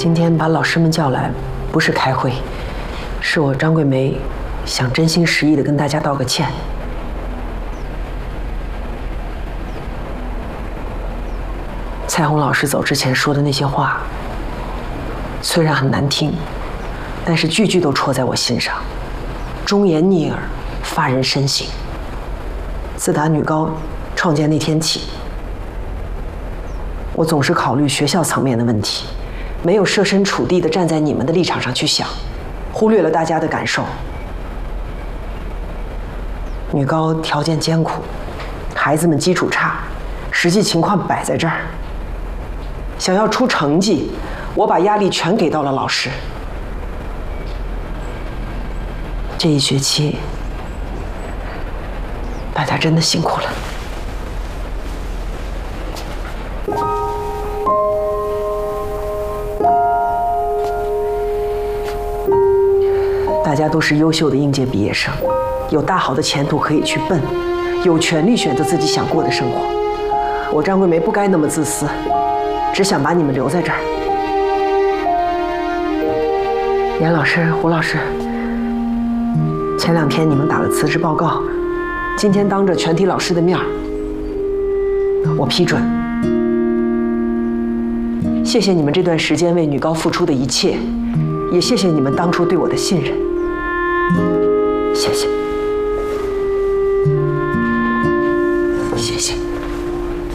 今天把老师们叫来，不是开会，是我张桂梅想真心实意的跟大家道个歉。彩虹老师走之前说的那些话，虽然很难听，但是句句都戳在我心上，忠言逆耳，发人深省。自打女高创建那天起，我总是考虑学校层面的问题，没有设身处地地站在你们的立场上去想，忽略了大家的感受。女高条件艰苦，孩子们基础差，实际情况摆在这儿。想要出成绩，我把压力全给到了老师。这一学期，大家真的辛苦了。大家都是优秀的应届毕业生，有大好的前途可以去奔，有权利选择自己想过的生活。我张桂梅不该那么自私，只想把你们留在这儿。严老师、胡老师，前2天你们打了辞职报告，今天当着全体老师的面，我批准。谢谢你们这段时间为女高付出的一切，也谢谢你们当初对我的信任。谢谢。